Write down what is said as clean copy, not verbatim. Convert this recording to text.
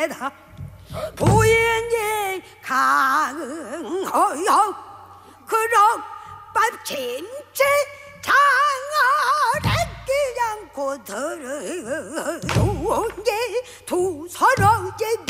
내다 부인이 강허여 그럼 밥김치 장아를 끼지 않고 들어오니 두 서로의